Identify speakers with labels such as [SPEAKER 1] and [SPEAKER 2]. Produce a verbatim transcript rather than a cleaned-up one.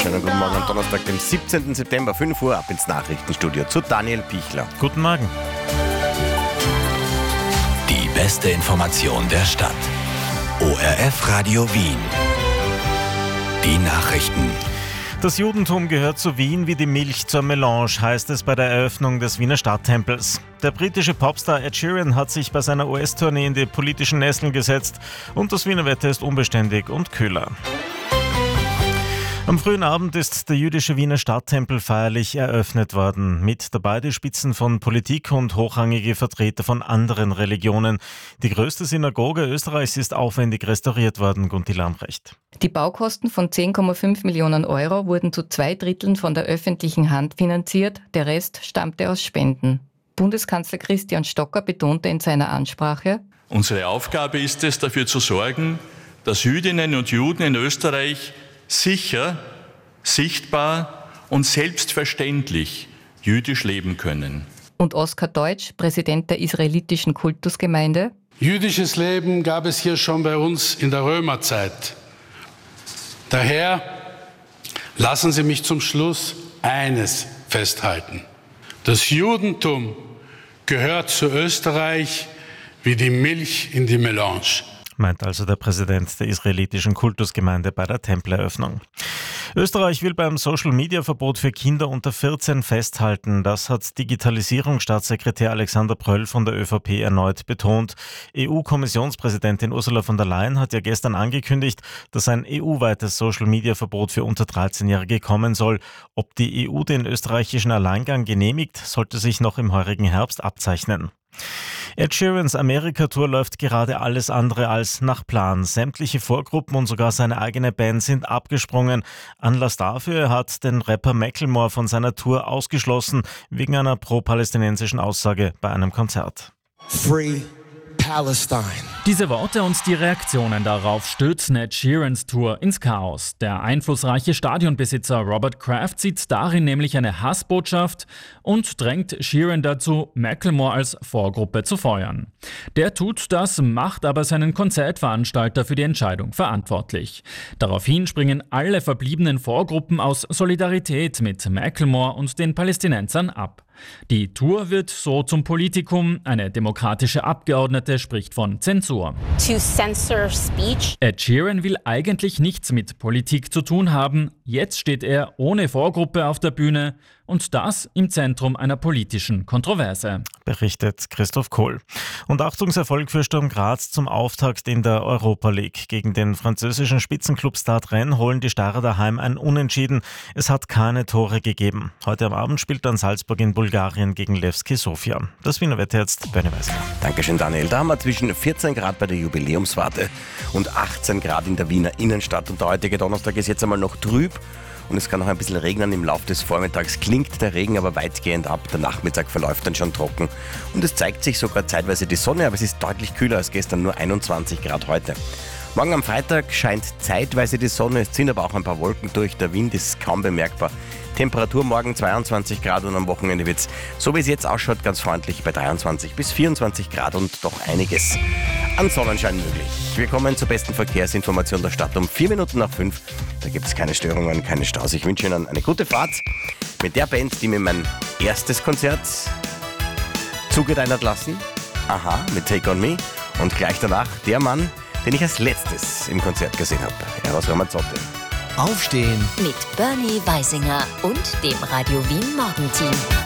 [SPEAKER 1] Schönen guten Morgen am Donnerstag, dem siebzehnten September, fünf Uhr, ab ins Nachrichtenstudio zu Daniel Pichler.
[SPEAKER 2] Guten Morgen.
[SPEAKER 3] Die beste Information der Stadt. O R F Radio Wien. Die Nachrichten.
[SPEAKER 2] Das Judentum gehört zu Wien wie die Milch zur Melange, heißt es bei der Eröffnung des Wiener Stadttempels. Der britische Popstar Ed Sheeran hat sich bei seiner U S-Tournee in die politischen Nesseln gesetzt und das Wiener Wetter ist unbeständig und kühler. Am frühen Abend ist der jüdische Wiener Stadttempel feierlich eröffnet worden. Mit dabei die Spitzen von Politik und hochrangige Vertreter von anderen Religionen. Die größte Synagoge Österreichs ist aufwendig restauriert worden, Gunti Lamprecht.
[SPEAKER 4] Die Baukosten von zehn Komma fünf Millionen Euro wurden zu zwei Dritteln von der öffentlichen Hand finanziert. Der Rest stammte aus Spenden. Bundeskanzler Christian Stocker betonte in seiner Ansprache:
[SPEAKER 5] Unsere Aufgabe ist es, dafür zu sorgen, dass Jüdinnen und Juden in Österreich sicher, sichtbar und selbstverständlich jüdisch leben können.
[SPEAKER 4] Und Oskar Deutsch, Präsident der israelitischen Kultusgemeinde:
[SPEAKER 6] Jüdisches Leben gab es hier schon bei uns in der Römerzeit. Daher lassen Sie mich zum Schluss eines festhalten. Das Judentum gehört zu Österreich wie die Milch in die Melange.
[SPEAKER 2] Meint also der Präsident der israelitischen Kultusgemeinde bei der Tempeleröffnung. Österreich will beim Social-Media-Verbot für Kinder unter vierzehn festhalten. Das hat Digitalisierungsstaatssekretär Alexander Pröll von der ÖVP erneut betont. E U-Kommissionspräsidentin Ursula von der Leyen hat ja gestern angekündigt, dass ein E U-weites Social-Media-Verbot für unter dreizehnjährige kommen soll. Ob die E U den österreichischen Alleingang genehmigt, sollte sich noch im heurigen Herbst abzeichnen. Ed Sheerans Amerika-Tour läuft gerade alles andere als nach Plan. Sämtliche Vorgruppen und sogar seine eigene Band sind abgesprungen. Anlass dafür hat den Rapper Macklemore von seiner Tour ausgeschlossen, wegen einer pro-palästinensischen Aussage bei einem Konzert.
[SPEAKER 7] Free Palestine.
[SPEAKER 8] Diese Worte und die Reaktionen darauf stürzen Ed Sheerans Tour ins Chaos. Der einflussreiche Stadionbesitzer Robert Kraft sieht darin nämlich eine Hassbotschaft und drängt Sheeran dazu, Macklemore als Vorgruppe zu feuern. Der tut das, macht aber seinen Konzertveranstalter für die Entscheidung verantwortlich. Daraufhin springen alle verbliebenen Vorgruppen aus Solidarität mit Macklemore und den Palästinensern ab. Die Tour wird so zum Politikum. Eine demokratische Abgeordnete spricht von Zensur.
[SPEAKER 9] To censor speech.
[SPEAKER 8] Ed Sheeran will eigentlich nichts mit Politik zu tun haben. Jetzt steht er ohne Vorgruppe auf der Bühne und das im Zentrum einer politischen Kontroverse.
[SPEAKER 2] Berichtet Christoph Kohl. Und Achtungserfolg für Sturm Graz zum Auftakt in der Europa League. Gegen den französischen Spitzenklub Stade Rennes holen die Steirer daheim ein Unentschieden. Es hat keine Tore gegeben. Heute am Abend spielt dann Salzburg in Bulgarien gegen Levski Sofia. Das Wiener Wetter jetzt, Bernie Weiser.
[SPEAKER 1] Dankeschön, Daniel. Da haben wir zwischen vierzehn Grad bei der Jubiläumswarte und achtzehn Grad in der Wiener Innenstadt. Und der heutige Donnerstag ist jetzt einmal noch trüb. Und es kann noch ein bisschen regnen im Laufe des Vormittags. Klingt der Regen aber weitgehend ab. Der Nachmittag verläuft dann schon trocken. Und es zeigt sich sogar zeitweise die Sonne, aber es ist deutlich kühler als gestern, nur einundzwanzig Grad heute. Morgen am Freitag scheint zeitweise die Sonne, es ziehen aber auch ein paar Wolken durch. Der Wind ist kaum bemerkbar. Temperatur morgen zweiundzwanzig Grad und am Wochenende wird es, so wie es jetzt ausschaut, ganz freundlich bei dreiundzwanzig bis vierundzwanzig Grad und doch einiges an Sonnenschein möglich. Wir kommen zur besten Verkehrsinformation der Stadt um vier Minuten nach fünf. Da gibt es keine Störungen, keine Staus. Ich wünsche Ihnen eine gute Fahrt mit der Band, die mir mein erstes Konzert zugedeinert lassen. Aha, mit Take On Me. Und gleich danach der Mann, den ich als letztes im Konzert gesehen habe. Eros Ramazzotti.
[SPEAKER 3] Aufstehen
[SPEAKER 9] Mit Bernie Weisinger und dem Radio Wien Morgenteam.